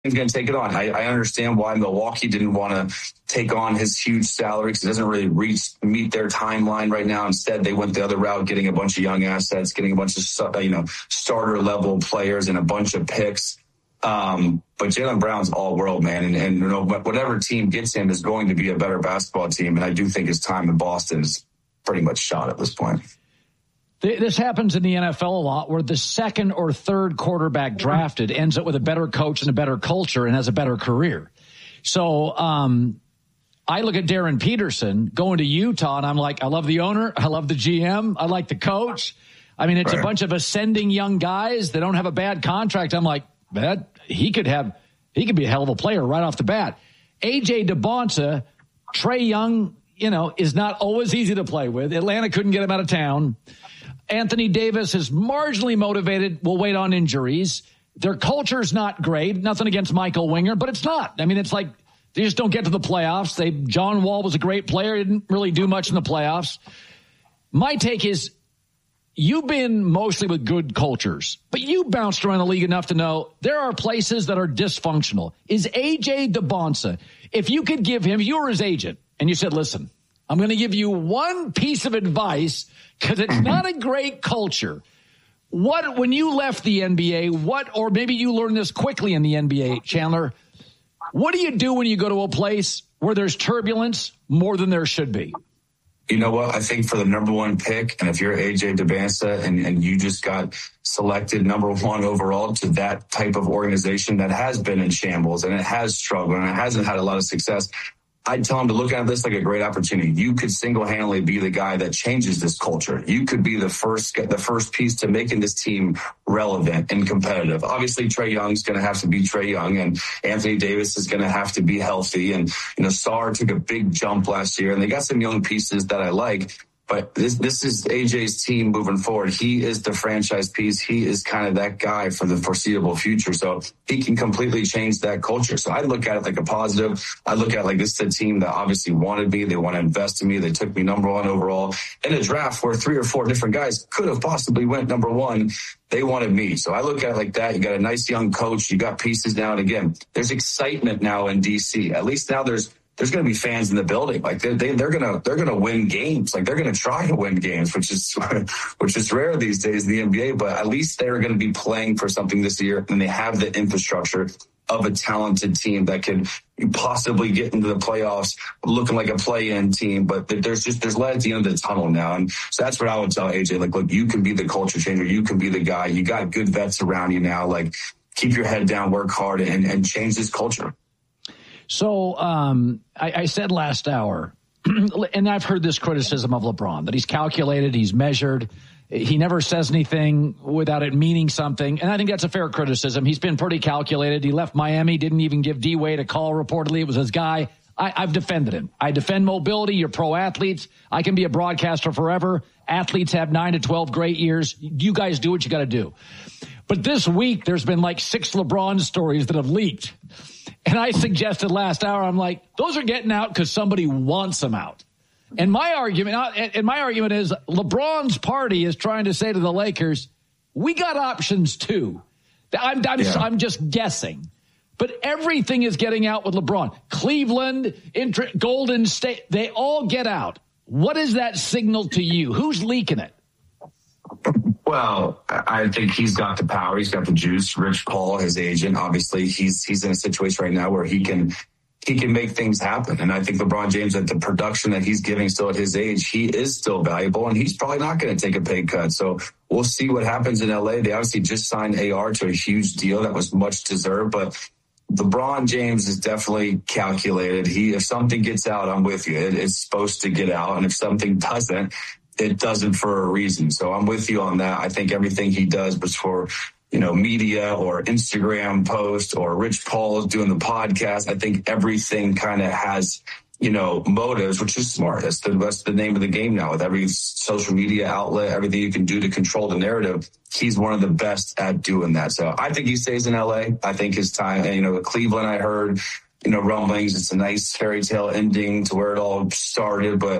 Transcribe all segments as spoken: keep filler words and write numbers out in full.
he's going to take it on. I, I understand why Milwaukee didn't want to take on his huge salary because it doesn't really reach meet their timeline right now. Instead, they went the other route, getting a bunch of young assets, getting a bunch of, you know, starter level players and a bunch of picks. Um, but Jaylen Brown's all world, man. And, and, you know, whatever team gets him is going to be a better basketball team. And I do think his time in Boston is pretty much shot at this point. This happens in the N F L a lot where the second or third quarterback drafted ends up with a better coach and a better culture and has a better career. So, um, I look at Darren Peterson going to Utah and I'm like, I love the owner. I love the G M. I like the coach. I mean, it's right. a bunch of ascending young guys that don't have a bad contract. I'm like, that he could have, he could be a hell of a player right off the bat. A J DeBonta, Trae Young, you know, is not always easy to play with. Atlanta couldn't get him out of town. Anthony Davis is marginally motivated. Will wait on injuries. Their culture's not great. Nothing against Michael Winger, but it's not. I mean, it's like they just don't get to the playoffs. They John Wall was a great player. He didn't really do much in the playoffs. My take is you've been mostly with good cultures, but you bounced around the league enough to know there are places that are dysfunctional. Is A J DeBonta, if you could give him, if you were his agent and you said, listen, I'm going to give you one piece of advice because it's not a great culture. What, when you left the N B A, what, or maybe you learned this quickly in the N B A, Chandler, what do you do when you go to a place where there's turbulence more than there should be? You know what? I think for the number one pick, and if you're A J DeBonta and, and you just got selected number one overall to that type of organization that has been in shambles and it has struggled and it hasn't had a lot of success, I'd tell him to look at this like a great opportunity. You could single-handedly be the guy that changes this culture. You could be the first the first piece to making this team relevant and competitive. Obviously, Trae Young's going to have to be Trae Young, and Anthony Davis is going to have to be healthy. And, you know, Sarr took a big jump last year, and they got some young pieces that I like. But this this is A J's team moving forward. He is the franchise piece. He is kind of that guy for the foreseeable future. So he can completely change that culture. So I look at it like a positive. I look at it like this is a team that obviously wanted me. They want to invest in me. They took me number one overall in a draft where three or four different guys could have possibly went number one. They wanted me. So I look at it like that. You got a nice young coach. You got pieces now. And again, there's excitement now in D C. At least now there's There's going to be fans in the building. Like they, they, they're going to, they're going to win games. Like they're going to try to win games, which is, which is rare these days in the N B A. But at least they're going to be playing for something this year, and they have the infrastructure of a talented team that can possibly get into the playoffs, looking like a play-in team. But there's just there's light at the end of the tunnel now, and so that's what I would tell A J. Like, look, you can be the culture changer. You can be the guy. You got good vets around you now. Like, keep your head down, work hard, and, and change this culture. So um, I, I said last hour, and I've heard this criticism of LeBron, that he's calculated, he's measured, he never says anything without it meaning something, and I think that's a fair criticism. He's been pretty calculated. He left Miami, didn't even give D-Wade a call, reportedly. It was his guy. I, I've defended him. I defend mobility. You're pro athletes. I can be a broadcaster forever. Athletes have nine to twelve great years. You guys do what you got to do. But this week, there's been like six LeBron stories that have leaked. And I suggested last hour, I'm like, those are getting out because somebody wants them out. And my argument, and my argument is LeBron's party is trying to say to the Lakers, we got options too. I'm, I'm, yeah. I'm just guessing. But everything is getting out with LeBron. Cleveland, Golden State, they all get out. What is that signal to you? Who's leaking it? Well, I think he's got the power. He's got the juice. Rich Paul, his agent, obviously, he's he's in a situation right now where he can he can make things happen. And I think LeBron James, at the production that he's giving still at his age, he is still valuable, and he's probably not going to take a pay cut. So we'll see what happens in L A. They obviously just signed A R to a huge deal that was much deserved, but LeBron James is definitely calculated. He, if something gets out, I'm with you. It, it's supposed to get out, and if something doesn't, it doesn't for a reason. So I'm with you on that. I think everything he does was for, you know, media or Instagram post or Rich Paul doing the podcast. I think everything kind of has, you know, motives, which is smart. That's the, that's the name of the game now. With every social media outlet, everything you can do to control the narrative, he's one of the best at doing that. So I think he stays in L A. I think his time, you know, Cleveland, I heard, you know, rumblings. It's a nice fairy tale ending to where it all started, but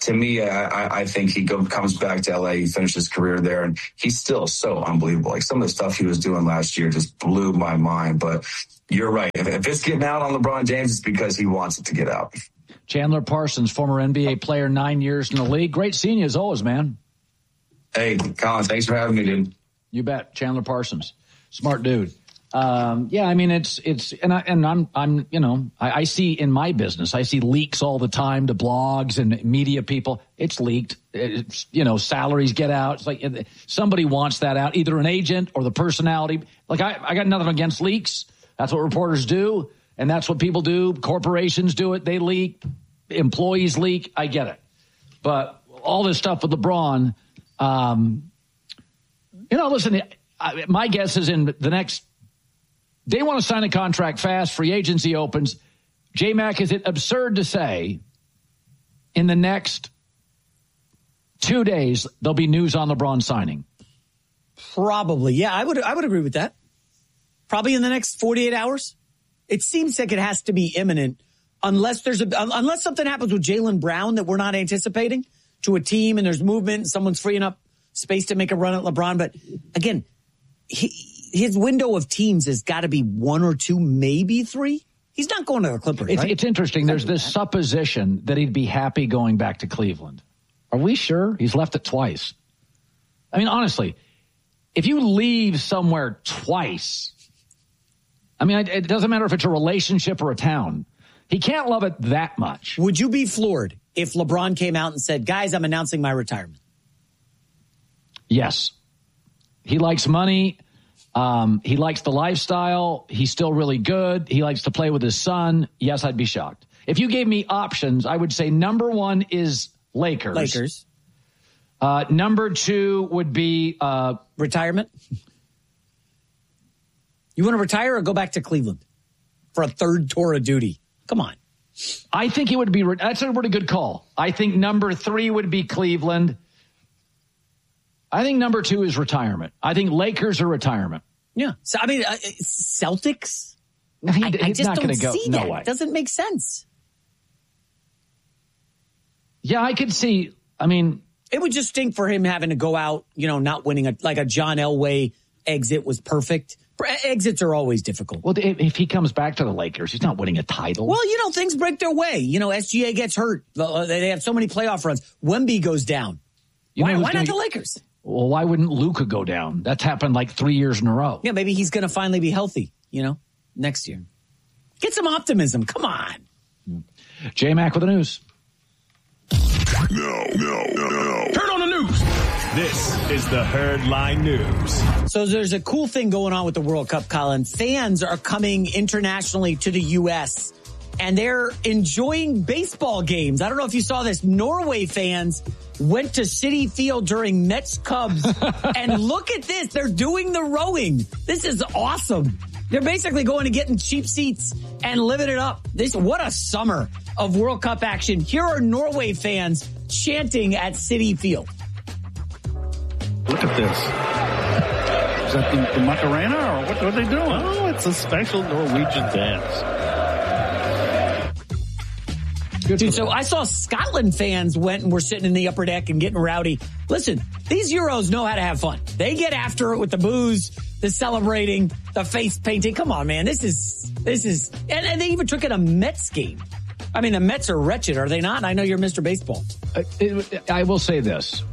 to me, I, I think he go, comes back to L A, he finishes his career there, and he's still so unbelievable. Like some of the stuff he was doing last year just blew my mind. But you're right. If, if it's getting out on LeBron James, it's because he wants it to get out. Chandler Parsons, former N B A player, nine years in the league. Great seeing you as always, man. Hey, Colin, thanks for having me, dude. You bet. Chandler Parsons. Smart dude. Um, yeah, I mean, it's, it's, and I, and I'm, I'm, you know, I, I see in my business, I see leaks all the time to blogs and media people. It's leaked. It's, you know, salaries get out. It's like somebody wants that out, either an agent or the personality. Like I, I got nothing against leaks. That's what reporters do. And that's what people do. Corporations do it. They leak. Employees leak. I get it. But all this stuff with LeBron, um, you know, listen, I, my guess is in the next, they want to sign a contract fast. Free agency opens. J-Mac, is it absurd to say in the next two days there'll be news on LeBron signing? Probably. Yeah, I would I would agree with that. Probably in the next forty-eight hours. It seems like it has to be imminent unless there's a unless something happens with Jaylen Brown that we're not anticipating to a team and there's movement and someone's freeing up space to make a run at LeBron. But again, he his window of teams has got to be one or two, maybe three. He's not going to the Clippers, It's, right? it's interesting. There's this supposition that he'd be happy going back to Cleveland. Are we sure? He's left it twice. I mean, honestly, if you leave somewhere twice, I mean, it doesn't matter if it's a relationship or a town. He can't love it that much. Would you be floored if LeBron came out and said, guys, I'm announcing my retirement? Yes. He likes money. Um, he likes the lifestyle. He's still really good. He likes to play with his son. Yes, I'd be shocked. If you gave me options, I would say number one is Lakers. Lakers. Uh, number two would be uh, retirement. You want to retire or go back to Cleveland for a third tour of duty? Come on. I think it would be, that's a really good call. I think number three would be Cleveland. I think number two is retirement. I think Lakers are retirement. Yeah. So, I mean, uh, Celtics? He, I, I he's just not don't going to go. see No that. way. It doesn't make sense. Yeah, I could see. I mean, it would just stink for him having to go out, you know, not winning a, like a John Elway exit was perfect. Exits are always difficult. Well, if, if he comes back to the Lakers, he's not winning a title. Well, you know, things break their way. You know, S G A gets hurt. They have so many playoff runs. Wemby goes down. You why know why gonna, not the Lakers? Well, why wouldn't Luka go down? That's happened like three years in a row. Yeah, maybe he's going to finally be healthy, you know, next year. Get some optimism. Come on. J-Mac with the news. No, no, no, no. Turn on the news. This is the Herd Line News. So there's a cool thing going on with the World Cup, Colin. Fans are coming internationally to the U S and they're enjoying baseball games. I don't know if you saw this. Norway fans went to Citi Field during Mets Cubs. And look at this. They're doing the rowing. This is awesome. They're basically going to getting cheap seats and living it up. This, what a summer of World Cup action. Here are Norway fans chanting at Citi Field. Look at this. Is that the, the Macarena or what are they doing? Oh, it's a special Norwegian dance. Dude, so I saw Scotland fans went and were sitting in the upper deck and getting rowdy. Listen, these Euros know how to have fun. They get after it with the booze, the celebrating, the face painting. Come on, man. This is, this is, and, and they even took in a Mets game. I mean, the Mets are wretched, are they not? I know you're Mister Baseball. Uh, it, I will say this.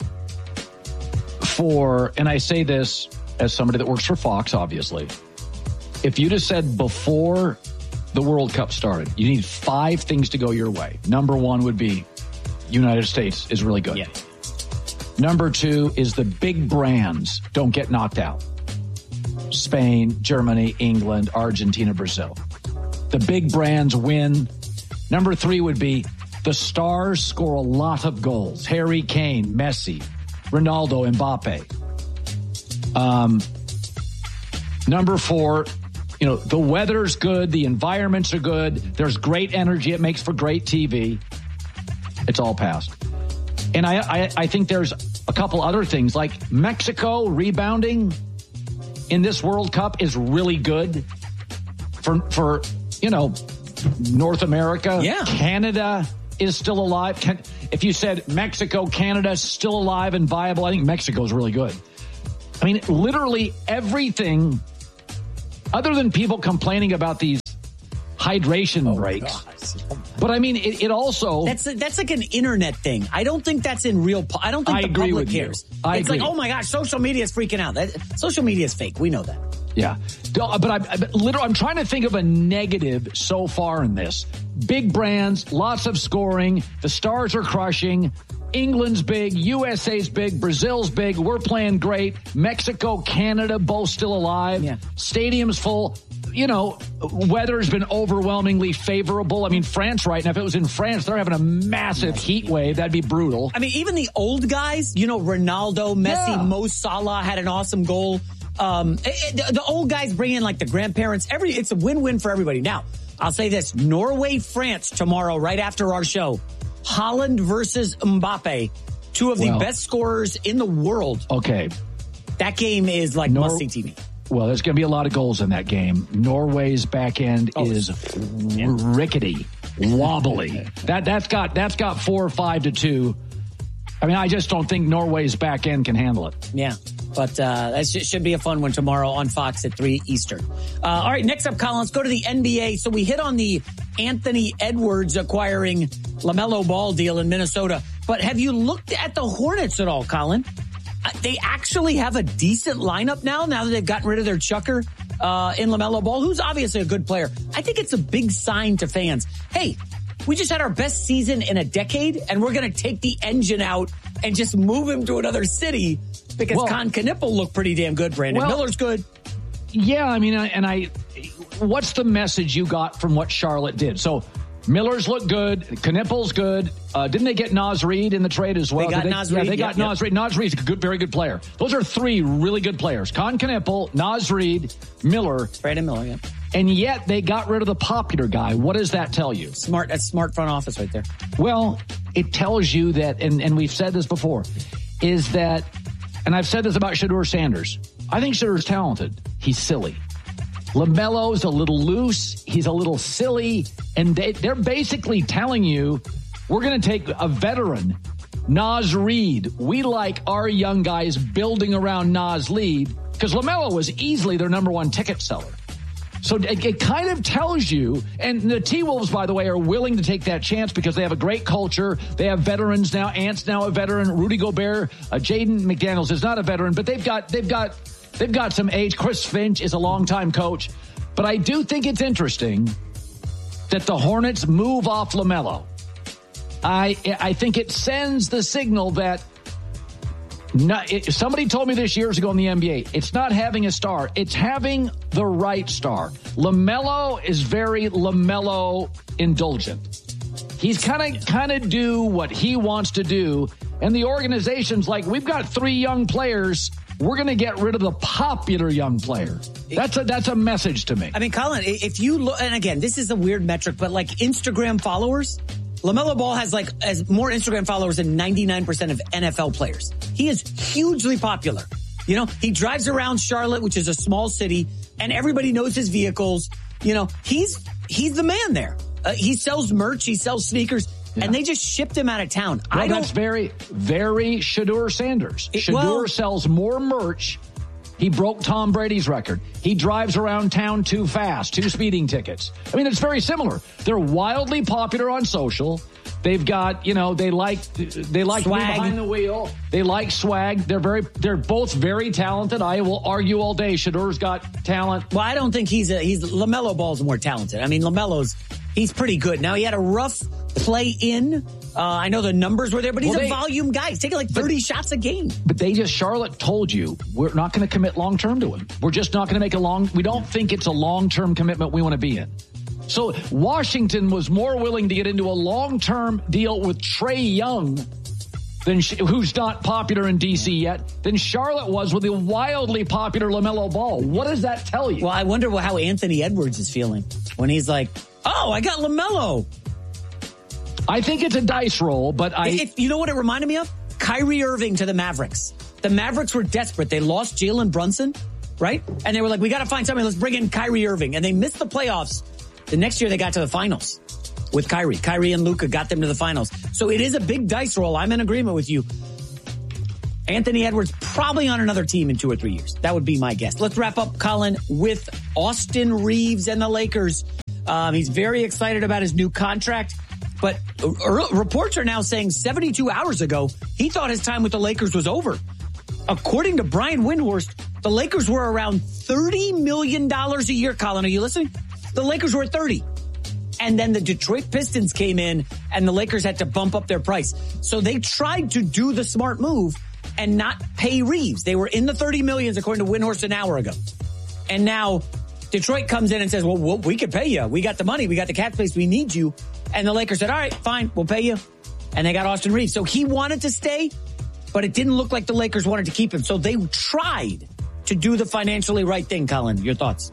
For, and I say this as somebody that works for Fox, obviously. If you just said before the World Cup started, you need five things to go your way. Number one would be United States is really good. Yeah. Number two is the big brands don't get knocked out. Spain, Germany, England, Argentina, Brazil. The big brands win. Number three would be the stars score a lot of goals. Harry Kane, Messi, Ronaldo, Mbappe. Um, number four, you know, the weather's good. The environments are good. There's great energy. It makes for great T V. It's all passed. And I, I, I think there's a couple other things like Mexico rebounding in this World Cup is really good for, for, you know, North America. Yeah. Canada is still alive. Can, if you said Mexico, Canada, still alive and viable, I think Mexico's really good. I mean, literally everything, other than people complaining about these hydration oh, breaks. God. But I mean, it, it also... That's a, that's like an internet thing. I don't think that's in real... I don't think I the agree public with cares. You. I it's agree. like, oh my gosh, social media is freaking out. That, social media is fake. We know that. Yeah. But I, but literally, I'm trying to think of a negative so far in this. Big brands, lots of scoring. The Stars are crushing. England's big. U S A's big. Brazil's big. We're playing great. Mexico, Canada, both still alive. Yeah. Stadium's full. You know, weather's been overwhelmingly favorable. I mean, France right now, if it was in France, they're having a massive heat wave. That'd be brutal. I mean, even the old guys, you know, Ronaldo, Messi, yeah. Mo Salah had an awesome goal. Um, it, it, the old guys bring in like the grandparents. Every It's a win-win for everybody. Now, I'll say this. Norway, France tomorrow, right after our show. Holland versus Mbappe. Two of well, the best scorers in the world. Okay. That game is like Nor- must-see T V. Well, there's going to be a lot of goals in that game. Norway's back end oh, is yeah. rickety, wobbly. that that's got that's got four or five to two. I mean, I just don't think Norway's back end can handle it. Yeah, but uh, that should be a fun one tomorrow on Fox at three Eastern. Uh, all right, next up, Colin, let's go to the N B A. So we hit on the Anthony Edwards acquiring LaMelo Ball deal in Minnesota. But have you looked at the Hornets at all, Colin? They actually have a decent lineup now, now that they've gotten rid of their chucker uh, in LaMelo Ball, who's obviously a good player. I think it's a big sign to fans. Hey, we just had our best season in a decade, and we're going to take the engine out and just move him to another city because well, Con Knippel looked pretty damn good, Brandon. Well, Miller's good. Yeah, I mean, and I, what's the message you got from what Charlotte did? So Miller's look good. Knippel's good. Uh, didn't they get Naz Reid in the trade as well? They got they, Naz yeah, Reid. they got yep, Naz yep. Reid. Naz Reid's a good, very good player. Those are three really good players. Con Knippel, Naz Reid, Miller. Brandon Miller, yeah. And yet they got rid of the popular guy. What does that tell you? Smart. That's smart front office right there. Well, it tells you that, and, and we've said this before, is that, and I've said this about Shedeur Sanders. I think Shedur's talented. He's silly. LaMelo's a little loose. He's a little silly. And they, they're basically telling you, we're going to take a veteran, Naz Reid. We like our young guys building around Naz Reid because LaMelo was easily their number one ticket seller. So it, it kind of tells you, and the T-Wolves, by the way, are willing to take that chance because they have a great culture. They have veterans now. Ant's now a veteran. Rudy Gobert, uh, Jaden McDaniels is not a veteran, but they've got, they've got, They've got some age. Chris Finch is a longtime coach. But I do think it's interesting that the Hornets move off LaMelo. I I think it sends the signal that not, it, somebody told me this years ago in the N B A, it's not having a star. It's having the right star. LaMelo is very LaMelo indulgent. He's kind of kind of do what he wants to do. And the organization's like, we've got three young players. We're going to get rid of the popular young player. That's a that's a message to me. I mean, Colin, if you look, and again, this is a weird metric, but like Instagram followers, LaMelo Ball has like as more Instagram followers than ninety-nine percent of N F L players. He is hugely popular. You know, he drives around Charlotte, which is a small city, and everybody knows his vehicles. You know, he's he's the man there. Uh, he sells merch. He sells sneakers. Yeah. And they just shipped him out of town. Well, I don't, that's very, very Shedeur Sanders. It, Shedeur well, sells more merch. He broke Tom Brady's record. He drives around town too fast, two speeding tickets. I mean, it's very similar. They're wildly popular on social. They've got, you know, they like they like swag. To be behind the wheel. They like swag. They're very, they're both very talented. I will argue all day. Shedeur's got talent. Well, I don't think he's a, he's LaMelo Ball's more talented. I mean, LaMelo's he's pretty good. Now he had a rough play in. Uh, I know the numbers were there, but he's well, they, a volume guy. He's taking like thirty but, shots a game. But they just, Charlotte told you, we're not going to commit long term to him. We're just not going to make a long, we don't think it's a long term commitment we want to be in. So Washington was more willing to get into a long term deal with Trae Young, than who's not popular in D C yet, than Charlotte was with the wildly popular LaMelo Ball. What does that tell you? Well, I wonder how Anthony Edwards is feeling when he's like, oh, I got LaMelo. I think it's a dice roll, but I... If, you know what it reminded me of? Kyrie Irving to the Mavericks. The Mavericks were desperate. They lost Jalen Brunson, right? And they were like, we got to find somebody. Let's bring in Kyrie Irving. And they missed the playoffs. The next year they got to the finals. with Kyrie. Kyrie and Luka got them to the finals. So it is a big dice roll. I'm in agreement with you. Anthony Edwards probably on another team in two or three years. That would be my guess. Let's wrap up, Colin, with Austin Reeves and the Lakers. Um, he's very excited about his new contract. But uh, reports are now saying seventy-two hours ago, he thought his time with the Lakers was over. According to Brian Windhorst, the Lakers were around thirty million dollars a year. Colin, are you listening? The Lakers were at thirty. And then the Detroit Pistons came in and the Lakers had to bump up their price. So they tried to do the smart move and not pay Reeves. They were in the thirty millions, according to Windhorst, an hour ago. And now Detroit comes in and says, well, well, we could pay you. We got the money. We got the cap space. We need you. And the Lakers said, all right, fine, we'll pay you. And they got Austin Reeves. So he wanted to stay, but it didn't look like the Lakers wanted to keep him. So they tried to do the financially right thing. Colin, your thoughts?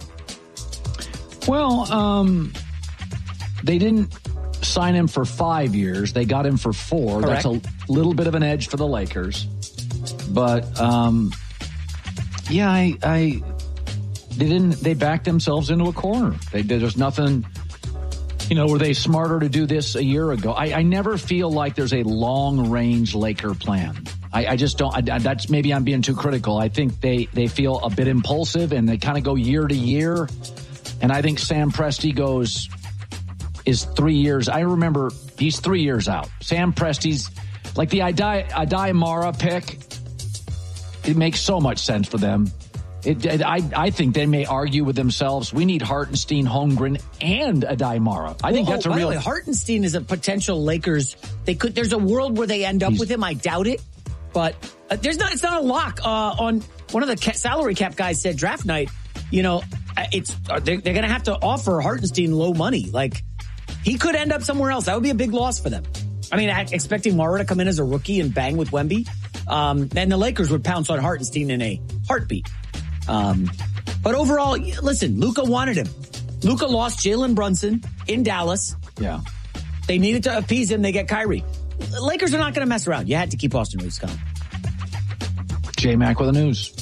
Well, um, they didn't sign him for five years. They got him for four. Correct. That's a little bit of an edge for the Lakers. But, um, yeah, I, I, they didn't, they backed themselves into a corner. They did, there's nothing, you know, were they smarter to do this a year ago? I, I never feel like there's a long range Laker plan. I, I just don't, I, that's maybe I'm being too critical. I think they, they feel a bit impulsive and they kind of go year to year. And I think Sam Presti goes, is three years. I remember he's three years out. Sam Presti's like the Adai, Adai Mara pick. It makes so much sense for them. It, it, I, I think they may argue with themselves. We need Hartenstein, Holmgren, and Adai Mara. I think well, that's oh, a real. By the way, Hartenstein is a potential Lakers. They could. There's a world where they end up with him. I doubt it, but uh, there's not. It's not a lock. Uh, on one of the ca- salary cap guys said draft night. You know, it's they're, they're going to have to offer Hartenstein low money. Like he could end up somewhere else. That would be a big loss for them. I mean, expecting Mara to come in as a rookie and bang with Wemby, um, then the Lakers would pounce on Hartenstein in a heartbeat. Um, but overall, listen, Luka wanted him. Luka lost Jalen Brunson in Dallas. Yeah. They needed to appease him. They get Kyrie. The Lakers are not going to mess around. You had to keep Austin Reeves coming. J-Mac with the news.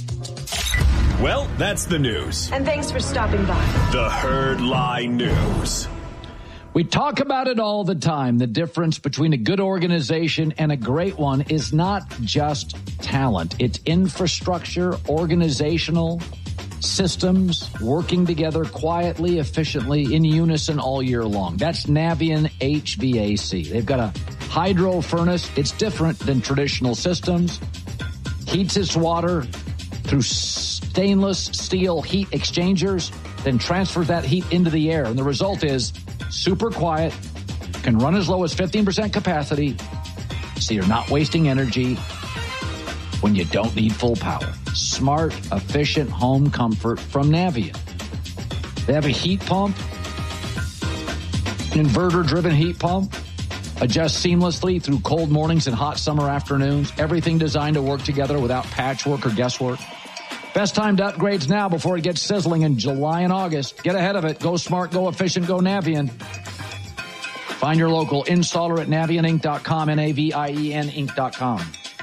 Well, that's the news. And thanks for stopping by. The Herd Line News. We talk about it all the time. The difference between a good organization and a great one is not just talent. It's infrastructure, organizational systems, working together quietly, efficiently, in unison all year long. That's Navien H V A C. They've got a hydro furnace. It's different than traditional systems. Heats its water through stainless steel heat exchangers, then transfers that heat into the air. And the result is super quiet, can run as low as fifteen percent capacity, so you're not wasting energy when you don't need full power. Smart, efficient home comfort from Navien. They have a heat pump, an inverter-driven heat pump, adjusts seamlessly through cold mornings and hot summer afternoons. Everything designed to work together without patchwork or guesswork. Best time to upgrades now before it gets sizzling in July and August. Get ahead of it. Go smart, go efficient, go Navien. Find your local installer at navien inc dot com, N A V I E N Inc dot com.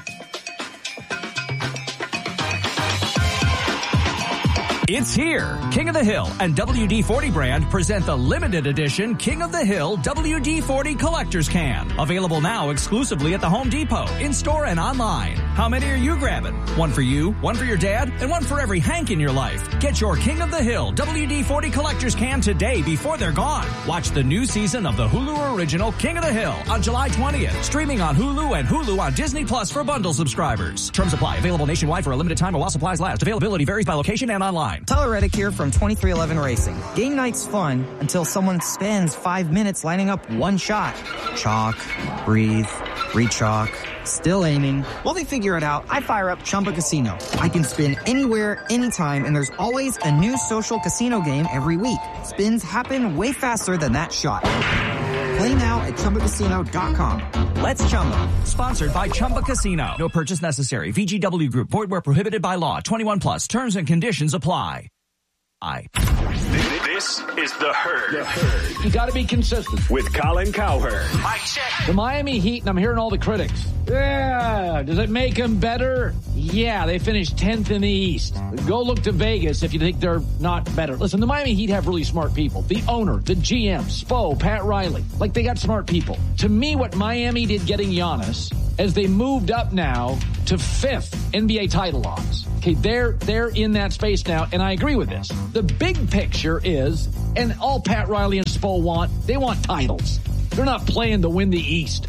It's here. King of the Hill and W D forty brand present the limited edition King of the Hill W D forty Collector's Can. Available now exclusively at the Home Depot, in-store and online. How many are you grabbing? One for you, one for your dad, and one for every Hank in your life. Get your King of the Hill W D forty Collector's Can today before they're gone. Watch the new season of the Hulu original King of the Hill on July twentieth. Streaming on Hulu and Hulu on Disney Plus for bundle subscribers. Terms apply. Available nationwide for a limited time while supplies last. Availability varies by location and online. Tyler Reddick here from twenty-three eleven Racing. Game night's fun until someone spends five minutes lining up one shot. Chalk, breathe, re-chalk, still aiming. While they figure it out, I fire up Chumba Casino. I can spin anywhere, anytime, and there's always a new social casino game every week. Spins happen way faster than that shot. Play now at Chumba Casino dot com. Let's Chumba. Sponsored by Chumba Casino. No purchase necessary. V G W Group. Void where prohibited by law. twenty-one plus. Terms and conditions apply. I. This is The Herd. The Herd. You got to be consistent. With Colin Cowherd. Mike check. The Miami Heat, and I'm hearing all the critics. Yeah. Does it make them better? Yeah, they finished tenth in the East. Go look to Vegas if you think they're not better. Listen, the Miami Heat have really smart people. The owner, the G M, Spo, Pat Riley. Like, they got smart people. To me, what Miami did getting Giannis, as they moved up now to fifth N B A title odds. Okay, they're they're in that space now, and I agree with this. The big picture is, and all Pat Riley and Spo want, they want titles. They're not playing to win the East.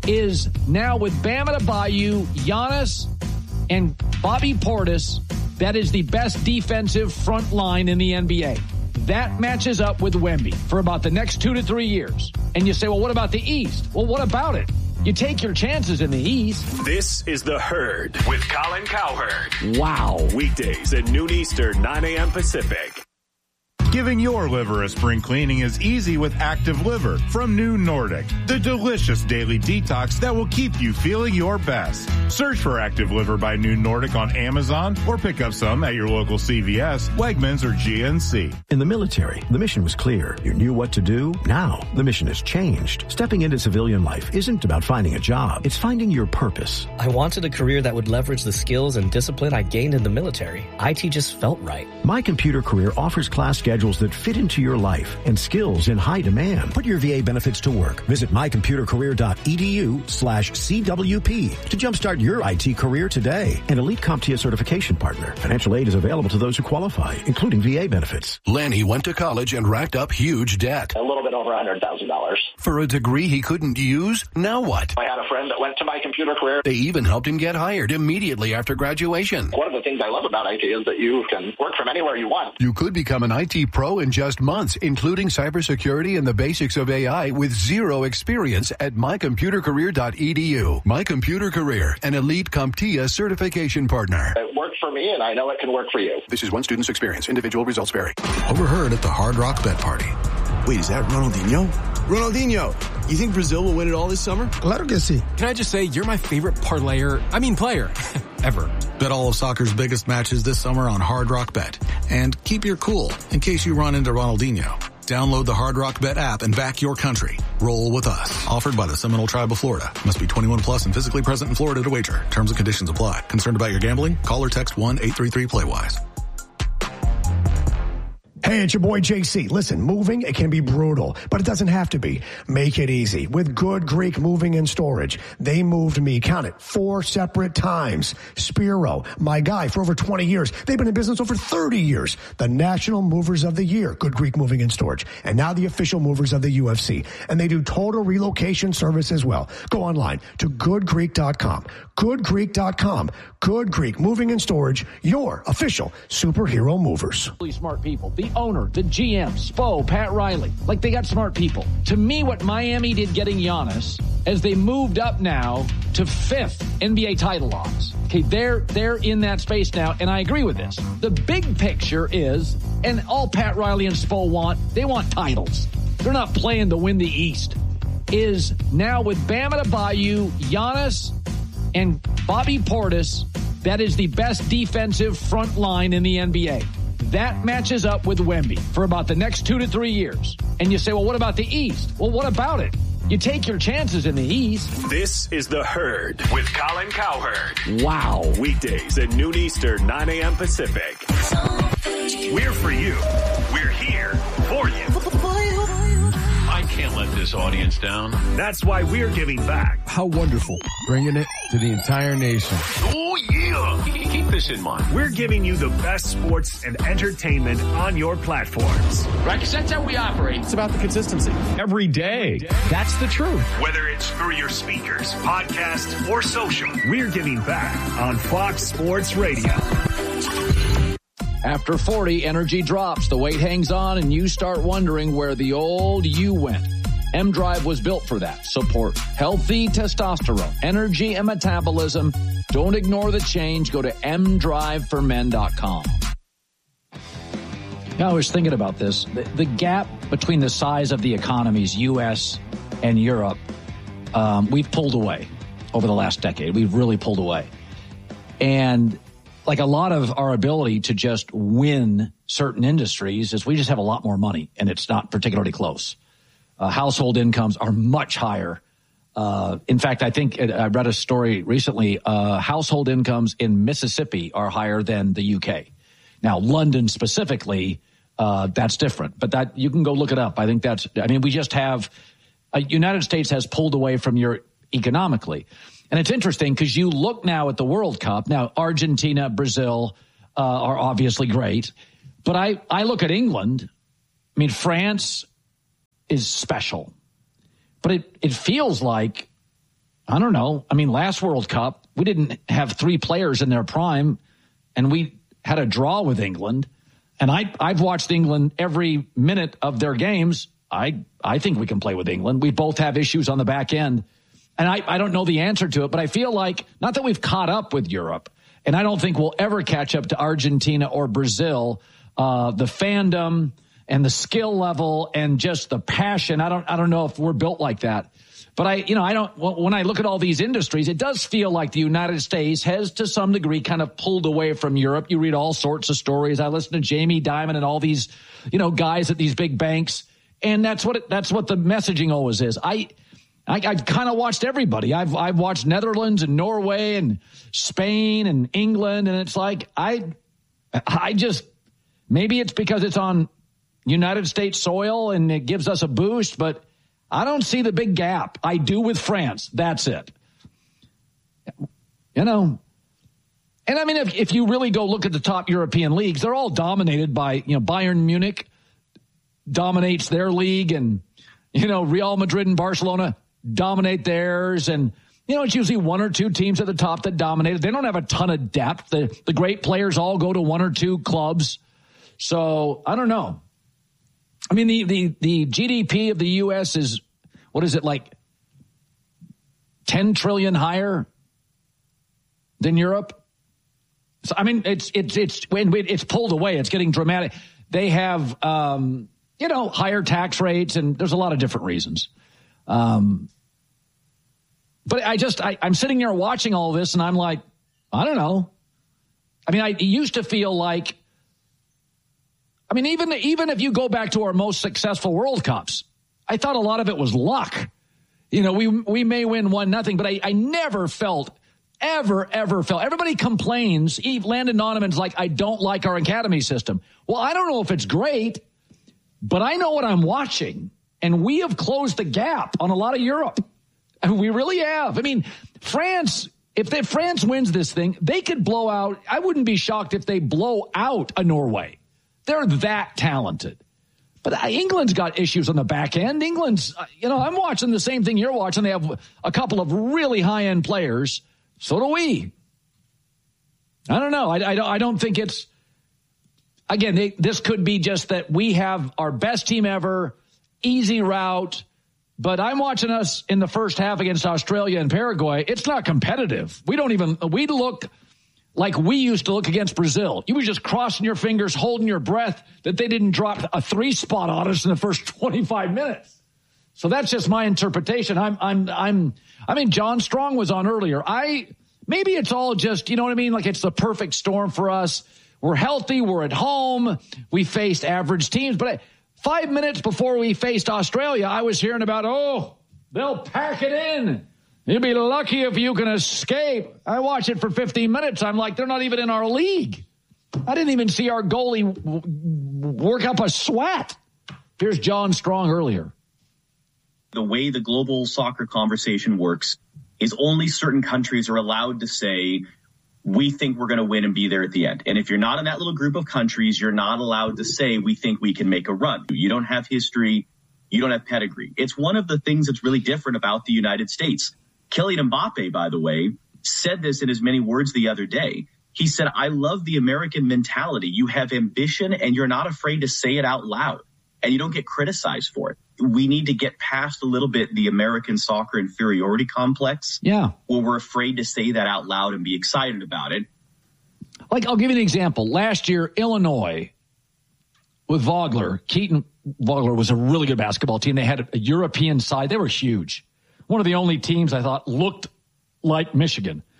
Is now with Bam Adebayo, Giannis, and Bobby Portis, that is the best defensive front line in the N B A. That matches up with Wemby for about the next two to three years. And you say, well, what about the East? Well, what about it? You take your chances in the East. This is The Herd with Colin Cowherd. Wow. Weekdays at noon Eastern, nine a.m. Pacific. Giving your liver a spring cleaning is easy with Active Liver from New Nordic, the delicious daily detox that will keep you feeling your best. Search for Active Liver by New Nordic on Amazon or pick up some at your local C V S, Wegmans, or G N C. In the military, the mission was clear. You knew what to do. Now, the mission has changed. Stepping into civilian life isn't about finding a job. It's finding your purpose. I wanted a career that would leverage the skills and discipline I gained in the military. I T just felt right. My Computer Career offers class schedules that fit into your life and skills in high demand. Put your V A benefits to work. Visit mycomputercareer.edu slash CWP to jumpstart your I T career today. An Elite CompTIA certification partner. Financial aid is available to those who qualify, including V A benefits. Lanny went to college and racked up huge debt. A little bit over one hundred thousand dollars. For a degree he couldn't use? Now what? I had a friend that went to My Computer Career. They even helped him get hired immediately after graduation. One of the things I love about I T is that you can work from anywhere you want. You could become an I T pro in just months, including cybersecurity and the basics of A I with zero experience at my computer career dot e d u. My Computer Career, an Elite CompTIA certification partner. It worked for me, and I know it can work for you. This is one student's experience. Individual results vary. Overheard at the Hard Rock Bet Party. Wait, is that Ronaldinho? Ronaldinho, you think Brazil will win it all this summer? Claro que sí. Can I just say, you're my favorite parlayer, I mean player, ever. Bet all of soccer's biggest matches this summer on Hard Rock Bet. And keep your cool in case you run into Ronaldinho. Download the Hard Rock Bet app and back your country. Roll with us. Offered by the Seminole Tribe of Florida. Must be twenty-one plus and physically present in Florida to wager. Terms and conditions apply. Concerned about your gambling? Call or text one eight three three play wise. Hey, it's your boy J C. Listen, moving, it can be brutal, but it doesn't have to be. Make it easy with Good Greek Moving and Storage. They moved me, count it, four separate times. Spiro, my guy for over twenty years. They've been in business over thirty years. The National Movers of the Year, Good Greek Moving and Storage. And now the official movers of the U F C. And they do total relocation service as well. Go online to good greek dot com. good greek dot com. Good Greek Moving and Storage, your official superhero movers. Really smart people. The owner, the G M, Spo, Pat Riley. Like, they got smart people. To me, what Miami did getting Giannis, as they moved up now to fifth N B A title odds. Okay, they're they're in that space now, and I agree with this. The big picture is, and all Pat Riley and Spo want, they want titles. They're not playing to win the East. Is now with Bam Adebayo, Giannis, and Bobby Portis, that is the best defensive front line in the N B A. That matches up with Wemby for about the next two to three years. And you say, well, what about the East? Well, what about it? You take your chances in the East. This is The Herd with Colin Cowherd. Wow. Weekdays at noon Eastern, nine a.m. Pacific. We're for you. We're here for you. I can't let this audience down. That's why we're giving back. How wonderful. Bringing it to the entire nation. Oh, yeah. Keep this in mind. We're giving you the best sports and entertainment on your platforms. Right, because that's how we operate. It's about the consistency. Every day. That's the truth. Whether it's through your speakers, podcast, or social, we're giving back on Fox Sports Radio. After forty, energy drops, the weight hangs on, and you start wondering where the old you went. M-Drive was built for that. Support healthy testosterone, energy, and metabolism. Don't ignore the change. Go to m drive for men dot com. Now, I was thinking about this. The, the gap between the size of the economies, U S and Europe, um, we've pulled away over the last decade. We've really pulled away. And like a lot of our ability to just win certain industries is we just have a lot more money, and it's not particularly close. Uh, household incomes are much higher. Uh, in fact, I think I read a story recently. Uh, household incomes in Mississippi are higher than the U K. Now, London specifically, uh, that's different, but that you can go look it up. I think that's, I mean, we just have, uh, United States has pulled away from Europe economically. And it's interesting because you look now at the World Cup. Now, Argentina, Brazil uh, are obviously great. But I, I look at England. I mean, France is special. But it, it feels like, I don't know. I mean, last World Cup, we didn't have three players in their prime, and we had a draw with England. And I, I've watched England every minute of their games. I, I think we can play with England. We both have issues on the back end. And I, I don't know the answer to it, but I feel like, not that we've caught up with Europe, and I don't think we'll ever catch up to Argentina or Brazil, uh, the fandom and the skill level and just the passion. I don't I don't know if we're built like that. But I, you know, I don't, when I look at all these industries, it does feel like the United States has to some degree kind of pulled away from Europe. You read all sorts of stories. I listen to Jamie Dimon and all these, you know, guys at these big banks. And that's what it, that's what the messaging always is. I, I, I've kind of watched everybody. I've I've watched Netherlands and Norway and Spain and England, and it's like I I just maybe it's because it's on United States soil and it gives us a boost, but I don't see the big gap. I do with France. That's it. You know, and I mean, if if you really go look at the top European leagues, they're all dominated by, you know, Bayern Munich dominates their league, and you know, Real Madrid and Barcelona dominate theirs, and you know, it's usually one or two teams at the top that dominate. They don't have a ton of depth. The the great players all go to one or two clubs. So I don't know. I mean, the the the G D P of the U S is, what is it, like ten trillion higher than Europe? So I mean, it's it's it's when it's pulled away, it's getting dramatic. They have um, you know, higher tax rates, and there's a lot of different reasons. Um, but I just, I, I'm sitting here watching all this and I'm like, I don't know. I mean, I used to feel like, I mean, even, even if you go back to our most successful World Cups, I thought a lot of it was luck. You know, we, we may win one, nothing, but I, I never felt, ever, ever felt, everybody complains. Eve Landon Donovan's like, I don't like our academy system. Well, I don't know if it's great, but I know what I'm watching. And we have closed the gap on a lot of Europe. And we really have. I mean, France, if they, France wins this thing, they could blow out. I wouldn't be shocked if they blow out a Norway. They're that talented. But England's got issues on the back end. England's, you know, I'm watching the same thing you're watching. They have a couple of really high-end players. So do we. I don't know. I, I, don't, I don't think it's, again, they, this could be just that we have our best team ever, easy route, but I'm watching us in the first half against Australia and Paraguay. It's not competitive. We don't even, we look like we used to look against Brazil. You were just crossing your fingers, holding your breath that they didn't drop a three spot on us in the first twenty-five minutes. So that's just my interpretation. I'm, I'm, I'm, I mean, John Strong was on earlier. I, maybe it's all just, you know what I mean? Like it's the perfect storm for us. We're healthy. We're at home. We faced average teams, but I, Five minutes before we faced Australia, I was hearing about, oh, they'll pack it in. You'll be lucky if you can escape. I watched it for fifteen minutes. I'm like, they're not even in our league. I didn't even see our goalie w- work up a sweat. Here's John Strong earlier. The way the global soccer conversation works is only certain countries are allowed to say, we think we're going to win and be there at the end. And if you're not in that little group of countries, you're not allowed to say, we think we can make a run. You don't have history. You don't have pedigree. It's one of the things that's really different about the United States. Kylian Mbappe, by the way, said this in as many words the other day. He said, I love the American mentality. You have ambition and you're not afraid to say it out loud and you don't get criticized for it. We need to get past a little bit the American soccer inferiority complex. Yeah. Where we're afraid to say that out loud and be excited about it. Like, I'll give you an example. Last year, Illinois, with Vogler, Keaton Vogler was a really good basketball team. They had a European side. They were huge. One of the only teams I thought looked like Michigan.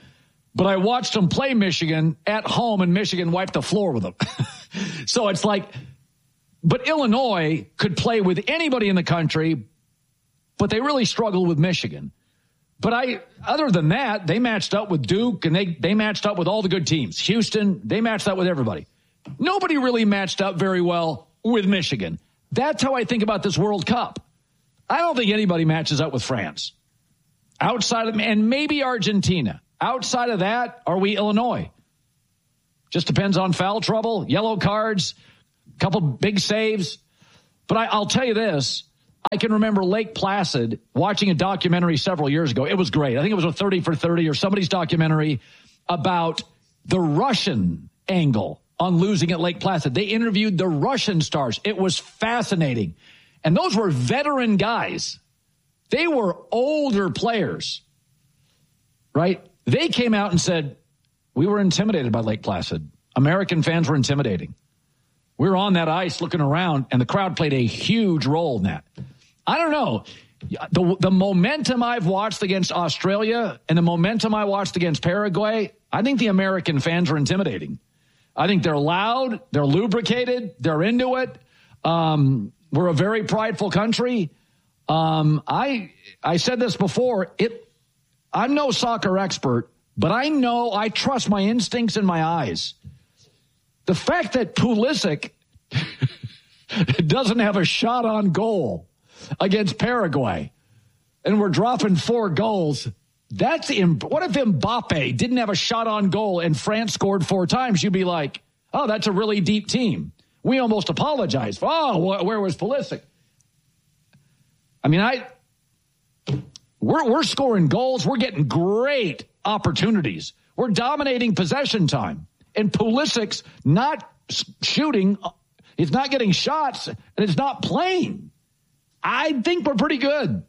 But I watched them play Michigan at home, and Michigan wiped the floor with them. So it's like, but Illinois could play with anybody in the country, but they really struggled with Michigan. But I, other than that, they matched up with Duke, and they, they matched up with all the good teams. Houston, they matched up with everybody. Nobody really matched up very well with Michigan. That's how I think about this World Cup. I don't think anybody matches up with France. Outside of, and maybe Argentina. Outside of that, are we Illinois? Just depends on foul trouble, yellow cards, a couple big saves. But I, I'll tell you this. I can remember Lake Placid watching a documentary several years ago. It was great. I think it was a thirty for thirty or somebody's documentary about the Russian angle on losing at Lake Placid. They interviewed the Russian stars. It was fascinating. And those were veteran guys. They were older players, right? They came out and said, we were intimidated by Lake Placid. American fans were intimidating. We were on that ice looking around, and the crowd played a huge role in that. I don't know. The, the momentum I've watched against Australia and the momentum I watched against Paraguay, I think the American fans are intimidating. I think they're loud, they're lubricated, they're into it. Um, we're a very prideful country. Um, I I said this before. It. I'm no soccer expert, but I know I trust my instincts and my eyes. The fact that Pulisic doesn't have a shot on goal against Paraguay, and we're dropping four goals. That's imp- what if Mbappe didn't have a shot on goal and France scored four times? You'd be like, oh, that's a really deep team. We almost apologized. Oh, wh- where was Pulisic? I mean, I we're we're scoring goals. We're getting great opportunities. We're dominating possession time, and Pulisic's not shooting. He's not getting shots, and it's not playing. I think we're pretty good.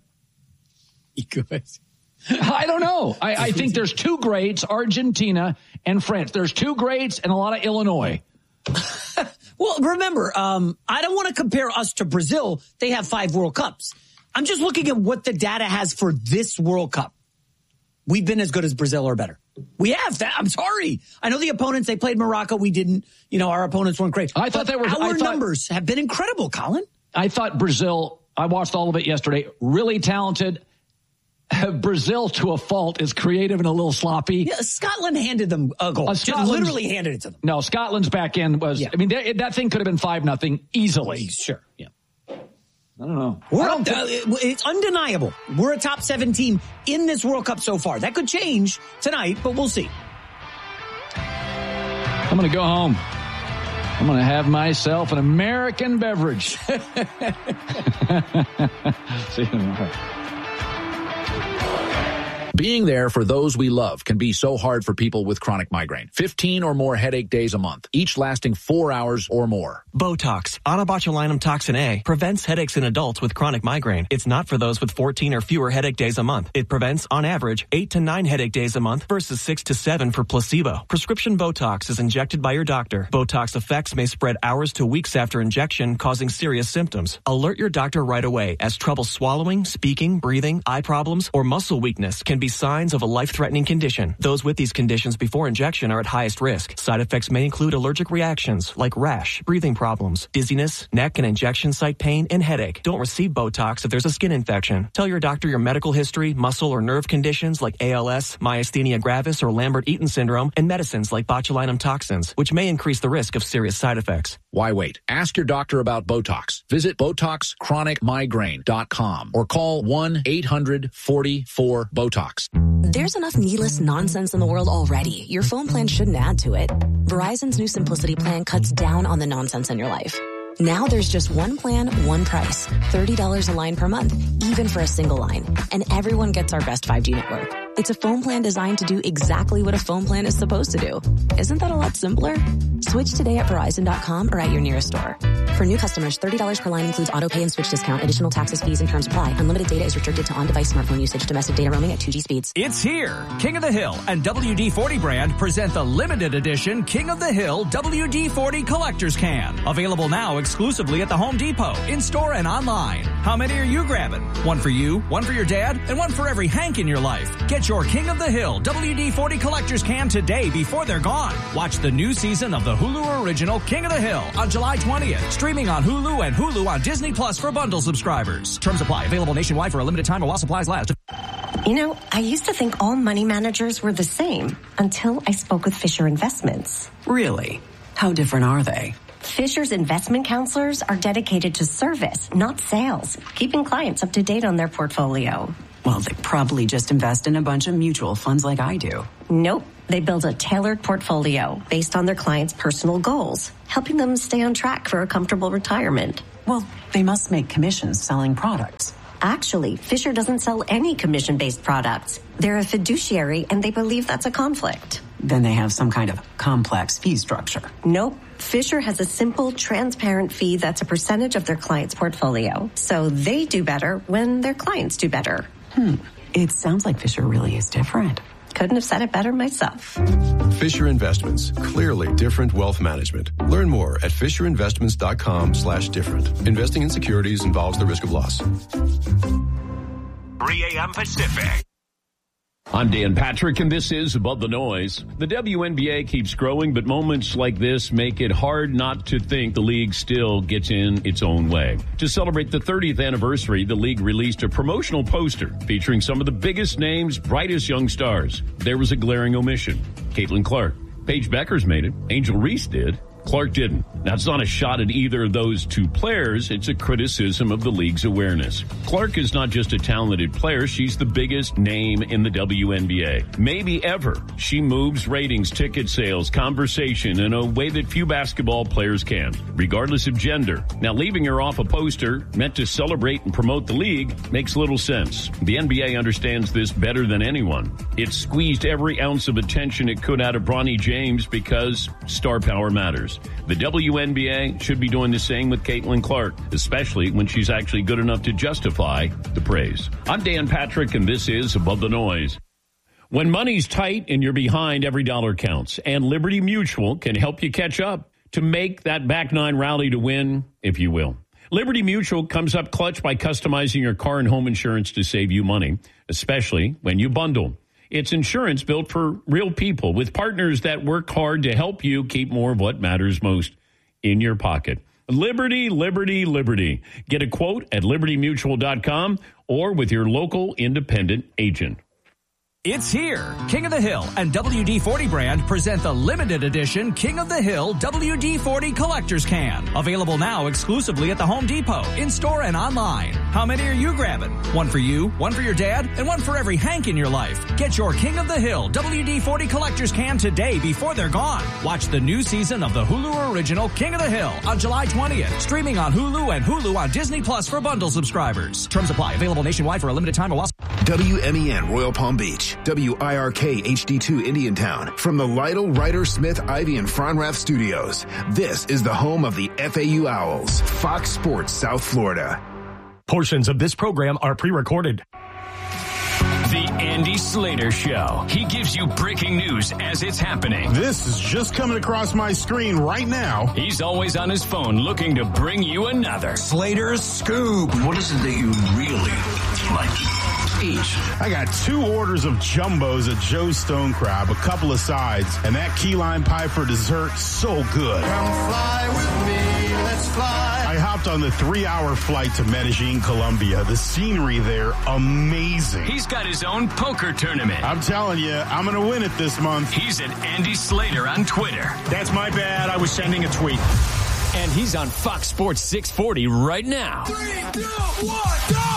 Good. I don't know. I, I think there's two greats, Argentina and France. There's two greats and a lot of Illinois. Well, remember, um, I don't want to compare us to Brazil. They have five World Cups. I'm just looking at what the data has for this World Cup. We've been as good as Brazil or better. We have that. I'm sorry. I know the opponents, they played Morocco. We didn't. You know, our opponents weren't great. I thought but they were. Our I thought, numbers have been incredible, Colin. I thought Brazil, I watched all of it yesterday, really talented. Brazil, to a fault, is creative and a little sloppy. Yeah, Scotland handed them a goal. Uh, Just literally handed it to them. No, Scotland's back end was, yeah. I mean, they, that thing could have been five nothing easily. Sure. Yeah. I don't know. We're I don't up, uh, it's undeniable. We're a top seven team in this World Cup so far. That could change tonight, but we'll see. I'm going to go home. I'm going to have myself an American beverage. See you tomorrow. Being there for those we love can be so hard for people with chronic migraine. fifteen or more headache days a month, each lasting four hours or more. Botox, onabotulinum toxin A, prevents headaches in adults with chronic migraine. It's not for those with fourteen or fewer headache days a month. It prevents, on average, eight to nine headache days a month versus six to seven for placebo. Prescription Botox is injected by your doctor. Botox effects may spread hours to weeks after injection, causing serious symptoms. Alert your doctor right away, as trouble swallowing, speaking, breathing, eye problems, or muscle weakness can be signs of a life-threatening condition. Those with these conditions before injection are at highest risk. Side effects may include allergic reactions like rash, breathing problems, dizziness, neck and injection site pain, and headache. Don't receive Botox if there's a skin infection. Tell your doctor your medical history, muscle or nerve conditions like A L S, myasthenia gravis, or Lambert-Eaton syndrome, and medicines like botulinum toxins, which may increase the risk of serious side effects. Why wait? Ask your doctor about Botox. Visit Botox Chronic Migraine dot com or call one eight hundred forty-four BOTOX. There's enough needless nonsense in the world already. Your phone plan shouldn't add to it. Verizon's new Simplicity plan cuts down on the nonsense in your life. Now there's just one plan, one price. thirty dollars a line per month, even for a single line. And everyone gets our best five G network. It's a phone plan designed to do exactly what a phone plan is supposed to do. Isn't that a lot simpler? Switch today at Verizon dot com or at your nearest store. For new customers, thirty dollars per line includes auto pay and switch discount. Additional taxes, fees, and terms apply. Unlimited data is restricted to on-device smartphone usage. Domestic data roaming at two G speeds. It's here. King of the Hill and W D forty brand present the limited edition King of the Hill W D forty Collector's Can. Available now exclusively at the Home Depot, in-store and online. How many are you grabbing? One for you, one for your dad, and one for every Hank in your life. Get your King of the Hill W D forty Collector's Can today before they're gone. Watch the new season of the Hulu original King of the Hill on July twentieth. Streaming on Hulu and Hulu on Disney Plus for bundle subscribers. Terms apply. Available nationwide for a limited time while supplies last. You know, I used to think all money managers were the same until I spoke with Fisher Investments. Really? How different are they? Fisher's investment counselors are dedicated to service, not sales, keeping clients up to date on their portfolio. Well, they probably just invest in a bunch of mutual funds like I do. Nope. They build a tailored portfolio based on their clients' personal goals, helping them stay on track for a comfortable retirement. Well, they must make commissions selling products. Actually, Fisher doesn't sell any commission-based products. They're a fiduciary, and they believe that's a conflict. Then they have some kind of complex fee structure. Nope. Fisher has a simple, transparent fee that's a percentage of their client's portfolio. So they do better when their clients do better. Hmm. It sounds like Fisher really is different. Couldn't have said it better myself. Fisher Investments. Clearly different wealth management. Learn more at fisherinvestments.com slash different. Investing in securities involves the risk of loss. three a.m. Pacific. I'm Dan Patrick, and this is Above the Noise. The W N B A keeps growing, but moments like this make it hard not to think the league still gets in its own way. To celebrate the thirtieth anniversary, the league released a promotional poster featuring some of the biggest names, brightest young stars. There was a glaring omission. Caitlin Clark. Paige Beckers made it. Angel Reese did. Clark didn't. Now, it's not a shot at either of those two players. It's a criticism of the league's awareness. Clark is not just a talented player. She's the biggest name in the W N B A. Maybe ever. She moves ratings, ticket sales, conversation in a way that few basketball players can, regardless of gender. Now, leaving her off a poster meant to celebrate and promote the league makes little sense. The N B A understands this better than anyone. It squeezed every ounce of attention it could out of Bronny James because star power matters. The W N B A should be doing the same with Caitlin Clark, especially when she's actually good enough to justify the praise. I'm Dan Patrick, and this is Above the Noise. When money's tight and you're behind, every dollar counts, and Liberty Mutual can help you catch up to make that back nine rally to win, if you will. Liberty Mutual comes up clutch by customizing your car and home insurance to save you money, especially when you bundle. It's insurance built for real people with partners that work hard to help you keep more of what matters most in your pocket. Liberty, Liberty, Liberty. Get a quote at liberty mutual dot com or with your local independent agent. It's here. King of the Hill and W D forty brand present the limited edition King of the Hill W D forty Collector's Can. Available now exclusively at the Home Depot, in-store and online. How many are you grabbing? One for you, one for your dad, and one for every Hank in your life. Get your King of the Hill W D forty Collector's Can today before they're gone. Watch the new season of the Hulu original King of the Hill on July twentieth. Streaming on Hulu and Hulu on Disney Plus for bundle subscribers. Terms apply. Available nationwide for a limited time. W M E N Royal Palm Beach. W I R K H D two Indiantown. From the Lytle, Ryder, Smith, Ivy, and Fronrath studios. This is the home of the F A U Owls. Fox Sports South Florida. Portions of this program are pre-recorded. The Andy Slater Show. He gives you breaking news as it's happening. This is just coming across my screen right now. He's always on his phone looking to bring you another Slater's Scoop. What is it that you really like? Each. I got two orders of jumbos at Joe's Stone Crab, a couple of sides, and that key lime pie for dessert, so good. Come fly with me, let's fly. I hopped on the three-hour flight to Medellin, Colombia. The scenery there, amazing. He's got his own poker tournament. I'm telling you, I'm going to win it this month. He's at Andy Slater on Twitter. That's my bad. I was sending a tweet. And he's on Fox Sports six forty right now. Three, two, one, go!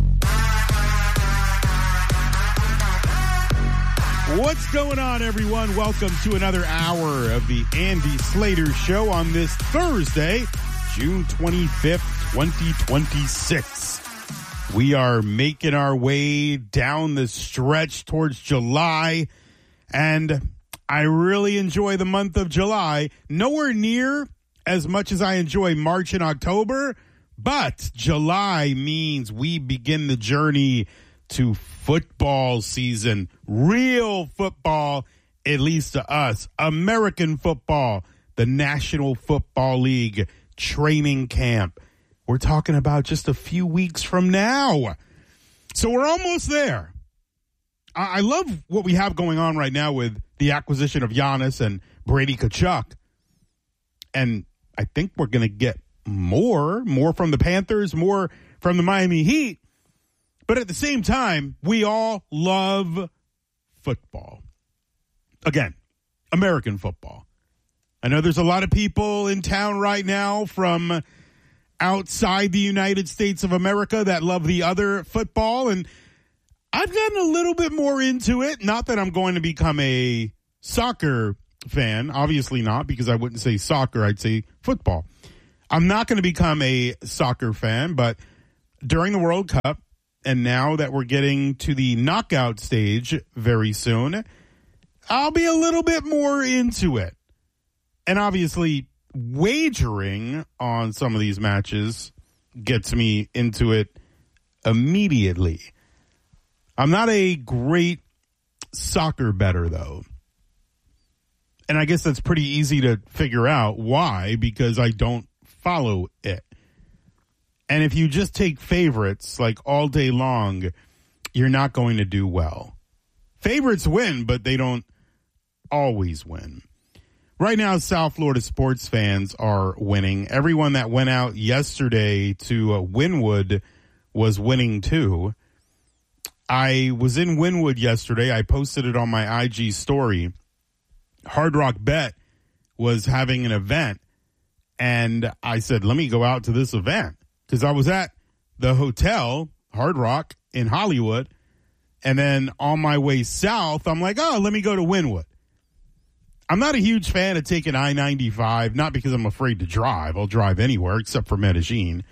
What's going on, everyone? Welcome to another hour of the Andy Slater Show on this Thursday, June twenty-fifth, twenty twenty-six. We are making our way down the stretch towards July, and I really enjoy the month of July. Nowhere near as much as I enjoy March and October, but July means we begin the journey to football season, real football, at least to us, American football, the National Football League training camp. We're talking about just a few weeks from now. So we're almost there. I, I love what we have going on right now with the acquisition of Giannis and Brady Tkachuk. And I think we're going to get more, more from the Panthers, more from the Miami Heat. But at the same time, we all love football. Again, American football. I know there's a lot of people in town right now from outside the United States of America that love the other football, and I've gotten a little bit more into it. Not that I'm going to become a soccer fan, obviously not, because I wouldn't say soccer, I'd say football. I'm not going to become a soccer fan, but during the World Cup, and now that we're getting to the knockout stage very soon, I'll be a little bit more into it. And obviously, wagering on some of these matches gets me into it immediately. I'm not a great soccer bettor, though. And I guess that's pretty easy to figure out why, because I don't follow it. And if you just take favorites like all day long, you're not going to do well. Favorites win, but they don't always win. Right now, South Florida sports fans are winning. Everyone that went out yesterday to uh, Wynwood was winning too. I was in Wynwood yesterday. I posted it on my I G story. Hard Rock Bet was having an event, and I said, let me go out to this event, because I was at the hotel, Hard Rock, in Hollywood, and then on my way south, I'm like, oh, let me go to Wynwood. I'm not a huge fan of taking I ninety-five, not because I'm afraid to drive. I'll drive anywhere except for Medellin.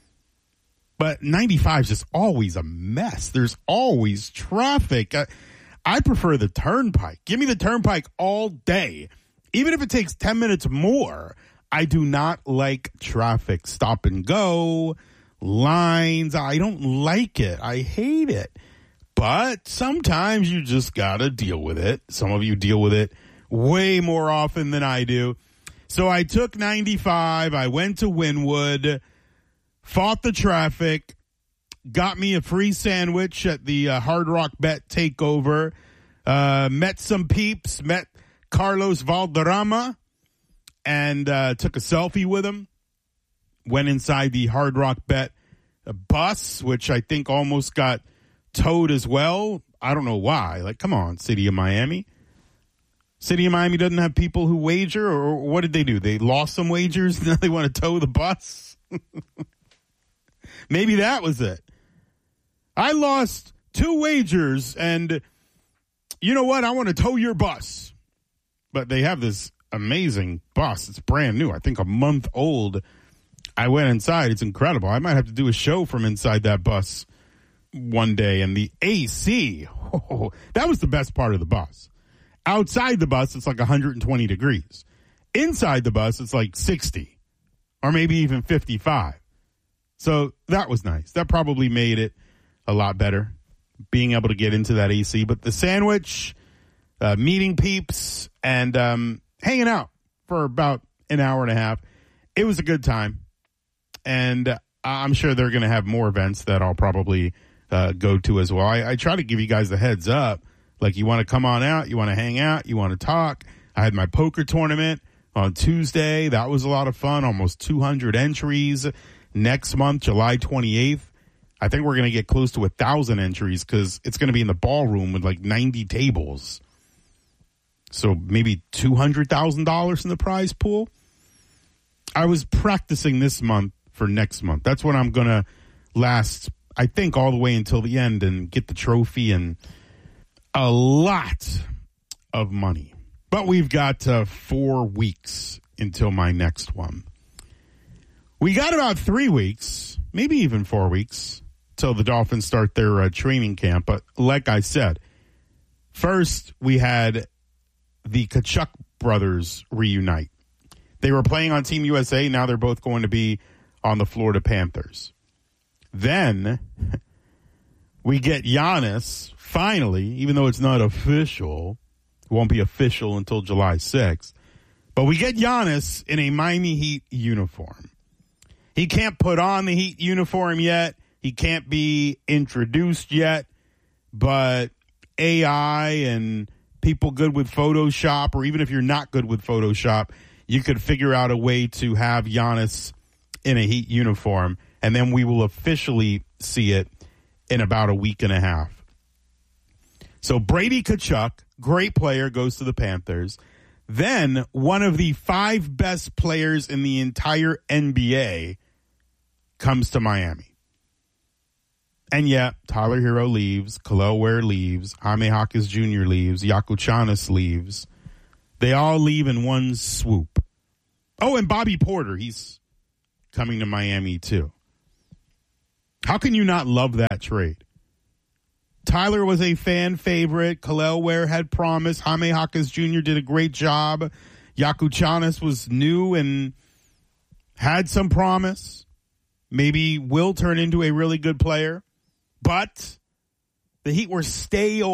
But ninety-five is just always a mess. There's always traffic. I, I prefer the Turnpike. Give me the Turnpike all day. Even if it takes ten minutes more, I do not like traffic. Stop and go, lines. I don't like it. I hate it. But sometimes you just got to deal with it. Some of you deal with it way more often than I do. So I took ninety-five. I went to Wynwood, fought the traffic, got me a free sandwich at the uh, Hard Rock Bet Takeover, uh, met some peeps, met Carlos Valderrama, and uh, took a selfie with him. Went inside the Hard Rock Bet bus, which I think almost got towed as well. I don't know why. Like, come on, City of Miami. City of Miami doesn't have people who wager, or what did they do? They lost some wagers, now they want to tow the bus? Maybe that was it. I lost two wagers, and you know what? I want to tow your bus. But they have this amazing bus. It's brand new. I think a month old. I went inside. It's incredible. I might have to do a show from inside that bus one day. And the A C, oh, that was the best part of the bus. Outside the bus, it's like one hundred twenty degrees. Inside the bus, it's like sixty or maybe even fifty-five. So that was nice. That probably made it a lot better, being able to get into that A C. But the sandwich, uh, meeting peeps, and um, hanging out for about an hour and a half, it was a good time. And uh, I'm sure they're going to have more events that I'll probably uh, go to as well. I, I try to give you guys the heads up. Like, you want to come on out, you want to hang out, you want to talk. I had my poker tournament on Tuesday. That was a lot of fun. Almost two hundred entries. Next month, July twenty-eighth, I think we're going to get close to one thousand entries because it's going to be in the ballroom with like ninety tables. So maybe two hundred thousand dollars in the prize pool. I was practicing this month for next month. That's when I'm going to last, I think, all the way until the end and get the trophy and a lot of money. But we've got uh, four weeks until my next one. We got about three weeks, maybe even four weeks, till the Dolphins start their uh, training camp. But like I said, first we had the Tkachuk brothers reunite. They were playing on Team U S A. Now they're both going to be on the Florida Panthers. Then we get Giannis, finally, even though it's not official. It won't be official until July sixth. But we get Giannis in a Miami Heat uniform. He can't put on the Heat uniform yet. He can't be introduced yet. But A I and people good with Photoshop, or even if you're not good with Photoshop, you could figure out a way to have Giannis in a Heat uniform, and then we will officially see it in about a week and a half. So Brady Tkachuk, great player, goes to the Panthers. Then one of the five best players in the entire N B A comes to Miami. And yeah, Tyler Hero leaves, Kel'el Ware leaves, Jaime Jaquez Junior leaves, Jaco Chanas leaves. They all leave in one swoop. Oh, and Bobby Porter, he's coming to Miami too. How can you not love that trade? Tyler was a fan favorite. Kel'el Ware had promise. Jaime Jaquez Junior did a great job. Jaco Chanas was new and had some promise. Maybe will turn into a really good player. But the Heat were stale